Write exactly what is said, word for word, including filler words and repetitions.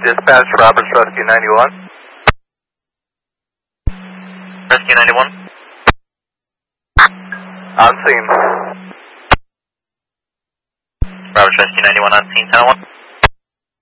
Dispatch, Roberts Rescue ninety-one. Rescue ninety-one. On scene. Roberts Rescue ninety-one on scene, ten oh one.